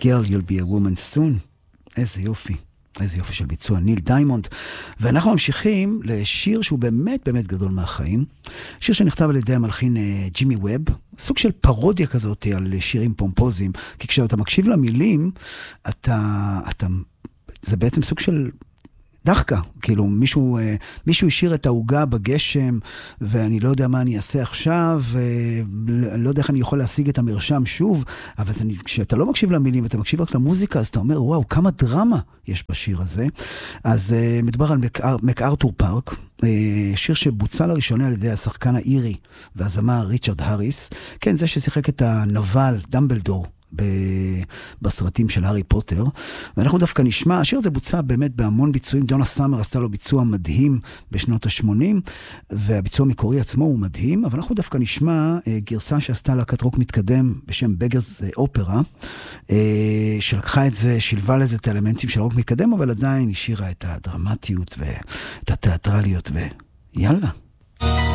Girl, You'll be a woman soon. איזה יופי. איזה יופי של ביצוע, ניל דיימונד. ואנחנו ממשיכים לשיר שהוא באמת באמת גדול מהחיים. שיר שנכתב על ידי המלחין ג'ימי ווב, סוג של פרודיה כזאת על שירים פומפוזיים, כי כשאתה מקשיב למילים, זה בעצם סוג של דחקה, כאילו מישהו השאיר את ההוגה בגשם, ואני לא יודע מה אני אעשה עכשיו, לא יודע איך אני יכול להשיג את המרשם שוב, אבל כשאתה לא מקשיב למילים, ואתה מקשיב רק למוזיקה, אז אתה אומר, וואו, כמה דרמה יש בשיר הזה. אז מדובר על מקארתור פארק, שיר שבוצע לראשונה על ידי השחקן האירי, והזמר ריצ'רד האריס, כן, זה ששיחק את הנבל, דמבלדור, בסרטים של הארי פוטר, ואנחנו דווקא נשמע, השיר הזה בוצע באמת בהמון ביצועים, דונה סאמר עשתה לו ביצוע מדהים בשנות ה-80, והביצוע המקורי עצמו הוא מדהים, אבל אנחנו דווקא נשמע גרסה שעשתה להקת רוק מתקדם בשם בגרס אופרה, שלקחה את זה, שילבה לזה את האלמנטים של רוק מתקדם, אבל עדיין השאירה את הדרמטיות ואת התיאטרליות, ויאללה.